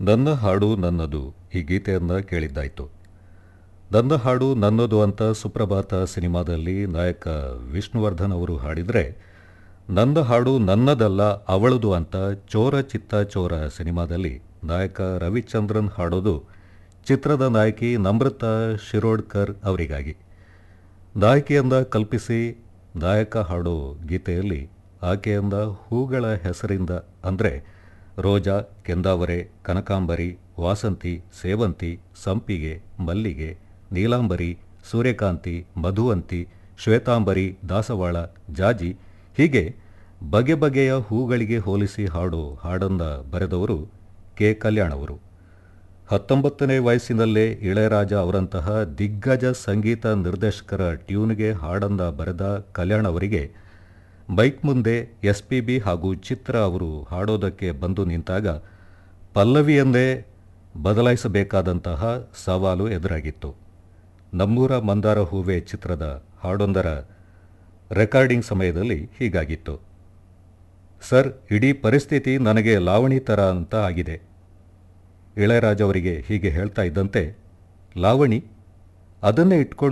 ನನ್ನ ಹಾಡು ನನ್ನದು ಈ ಗೀತೆಯನ್ನು ಕೇಳಿದ್ದಾಯಿತು. ನನ್ನ ಹಾಡು ನನ್ನದು ಅಂತ ಸುಪ್ರಭಾತ ಸಿನಿಮಾದಲ್ಲಿ ನಾಯಕ ವಿಷ್ಣುವರ್ಧನ್ ಅವರು ಹಾಡಿದರೆ, ನನ್ನ ಹಾಡು ನನ್ನದಲ್ಲ ಅವಳದು ಅಂತ ಚೋರ ಚಿತ್ತ ಚೋರ ಸಿನಿಮಾದಲ್ಲಿ ನಾಯಕ ರವಿಚಂದ್ರನ್ ಹಾಡೋದು ಚಿತ್ರದ ನಾಯಕಿ ನಮ್ರತಾ ಶಿರೋಡ್ಕರ್ ಅವರಿಗಾಗಿ. ನಾಯಕಿಯಿಂದ ಕಲ್ಪಿಸಿ ನಾಯಕ ಹಾಡೋ ಗೀತೆಯಲ್ಲಿ ಆಕೆಯಿಂದ ಹೂಗಳ ಹೆಸರಿಂದ ಅಂದರೆ ರೋಜಾ, ಕೆಂದಾವರೆ, ಕನಕಾಂಬರಿ, ವಾಸಂತಿ, ಸೇವಂತಿ, ಸಂಪಿಗೆ, ಮಲ್ಲಿಗೆ, ನೀಲಾಂಬರಿ, ಸೂರ್ಯಕಾಂತಿ, ಮಧುವಂತಿ, ಶ್ವೇತಾಂಬರಿ, ದಾಸವಾಳ, ಜಾಜಿ ಹೀಗೆ ಬಗೆ ಬಗೆಯ ಹೂಗಳಿಗೆ ಹೋಲಿಸಿ ಹಾಡೋ ಹಾಡನ್ನು ಬರೆದವರು ಕೆ. ಕಲ್ಯಾಣ್ ಅವರು. 19ನೇ ವಯಸ್ಸಿನಲ್ಲೇ ಇಳೆಯರಾಜ ಅವರಂತಹ ದಿಗ್ಗಜ ಸಂಗೀತ ನಿರ್ದೇಶಕರ ಟ್ಯೂನ್ಗೆ ಹಾಡನ್ನು ಬರೆದ ಕಲ್ಯಾಣ್ ಅವರಿಗೆ ಮೈಕ್ ಮುಂದೆ ಎಸ್.ಪಿ.ಬಿ. ಹಾಗೂ ಚಿತ್ರ ಅವರು ಹಾಡೋದಕ್ಕೆ ಬಂದು ನಿಂತಾಗ ಪಲ್ಲವಿಯನ್ನೇ ಬದಲಾಯಿಸಬೇಕಾದಂತಹ ಸವಾಲು ಎದುರಾಗಿತ್ತು. ನಮ್ಮೂರ ಮಂದಾರ ಹೂವೆ ಚಿತ್ರದ ಹಾಡೊಂದರ ರೆಕಾರ್ಡಿಂಗ್ ಸಮಯದಲ್ಲಿ ಹೀಗಾಗಿತ್ತು. ಸರ್, ಇಡೀ ಪರಿಸ್ಥಿತಿ ನನಗೆ ಲಾವಣಿ ಥರ ಅಂತ ಆಗಿದೆ. ಇಳೆಯರಾಜ ಅವರಿಗೆ ಹೀಗೆ ಹೇಳ್ತಾ ಇದ್ದಂತೆ, ಲಾವಣಿ ಅದನ್ನೇ ಇಟ್ಕೊಂಡು